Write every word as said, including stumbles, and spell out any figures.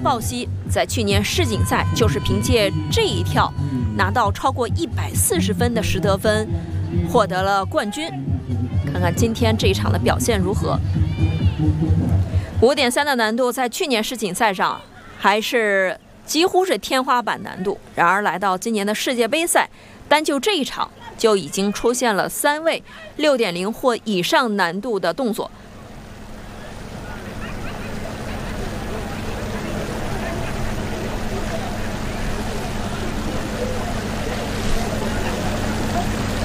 鲍西在去年世锦赛就是凭借这一跳拿到超过一百四十分的实得分，获得了冠军。看看今天这一场的表现如何。五点三的难度在去年世锦赛上还是几乎是天花板难度，然而来到今年的世界杯赛，单就这一场就已经出现了三位六点零或以上难度的动作。